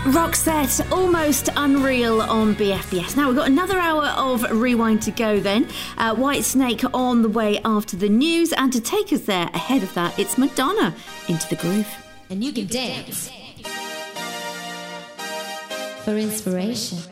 Roxette, Almost Unreal on BFBS. Now we've got another hour of Rewind to go then. Whitesnake on the way after the news, and to take us there ahead of that, it's Madonna, Into the Groove. And you can dance for inspiration.